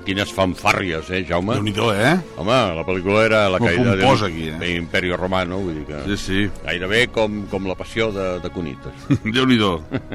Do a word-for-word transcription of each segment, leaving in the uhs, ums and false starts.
Quines fanfàrries, eh, Jaume? Déu-n'hi-do, eh? Home, la pel·lícula era la Com caïda composa aquí, eh? de l'Imperio Romano, vull dir que... Sí, sí. Gairebé com, com la passió de, de Cunites. Déu-n'hi-do.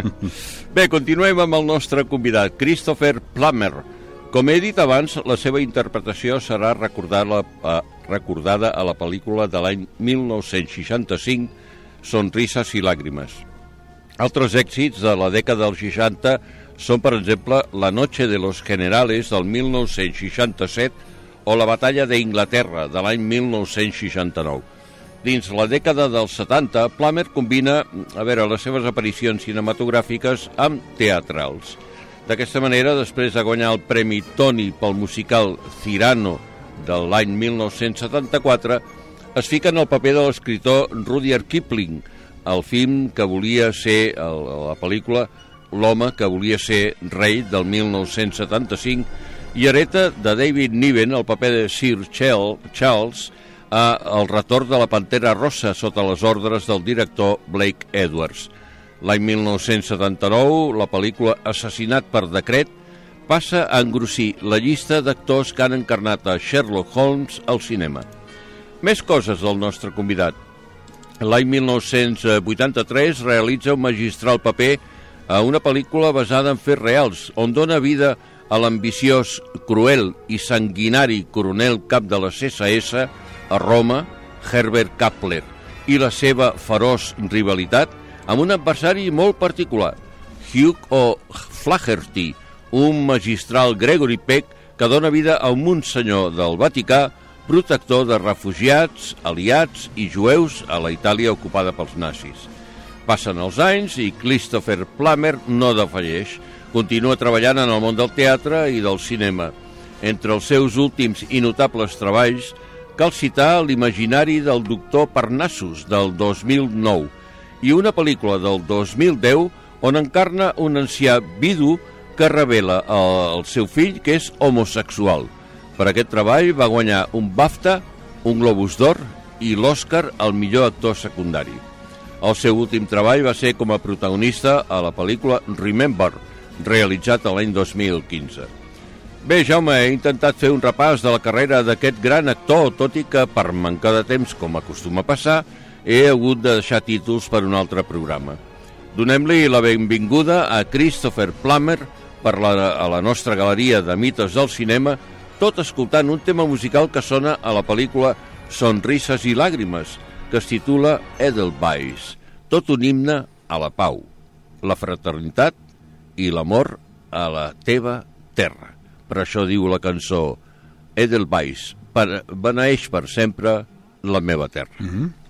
Bé, continuem amb el nostre convidat, Christopher Plummer. Com he dit abans, la seva interpretació serà recordada, eh, recordada a la pel·lícula de l'any mil nou-cents seixanta-cinc, Sonrisas i làgrimes. Altres èxits de la dècada dels seixanta són, per exemple, La noche de los generales del mil nou-cents seixanta-set o La batalla d'Inglaterra de l'any mil nou-cents seixanta-nou. Dins la dècada dels setanta, Plummer combina, a veure, les seves aparicions cinematogràfiques amb teatrals. D'aquesta manera, després de guanyar el Premi Tony pel musical Cyrano de l'any mil nou-cents setanta-quatre, es fica en el paper de l'escriptor Rudyard Kipling, el film que volia ser, el, la pel·lícula L'home que volia ser rei del mil nou-cents setanta-cinc, i hereta de David Niven el paper de Sir Charles a El retorn de la Pantera Rosa sota les ordres del director Blake Edwards. L'any mil nou-cents setanta-nou, la pel·lícula Assassinat per decret passa a engrossir la llista d'actors que han encarnat a Sherlock Holmes al cinema. Més coses del nostre convidat. L'any mil nou-cents vuitanta-tres realitza un magistral paper a una pel·lícula basada en fets reals, on dona vida a l'ambiciós, cruel i sanguinari coronel cap de la C S S a Roma, Herbert Kappler, i la seva feroç rivalitat amb un adversari molt particular, Hugh O'Flaherty, un magistral Gregory Peck que dona vida a un monsenyor del Vaticà, protector de refugiats, aliats i jueus a la Itàlia ocupada pels nazis. Passen els anys i Christopher Plummer no defalleix. Continua treballant en el món del teatre i del cinema. Entre els seus últims i notables treballs cal citar L'imaginari del doctor Parnassus, del dos mil nou, i una pel·lícula del dos mil deu on encarna un ancià vidu que revela al seu fill que és homosexual. Per aquest treball va guanyar un BAFTA, un Globus d'Or i l'Oscar al millor actor secundari. El seu últim treball va ser com a protagonista a la pel·lícula Remember, realitzat l'any dos mil quinze. Bé, Jaume, he intentat fer un repàs de la carrera d'aquest gran actor, tot i que per mancar de temps, com acostuma a passar, he hagut de deixar títols per un altre programa. Donem-li la benvinguda a Christopher Plummer per la, a la nostra galeria de mites del cinema, tot escoltant un tema musical que sona a la pel·lícula Sonrisas i làgrimes, que es titula Edelweiss, tot un himne a la pau, la fraternitat i l'amor a la teva terra. Per això diu la cançó Edelweiss, beneeix per sempre la meva terra. Mm-hmm.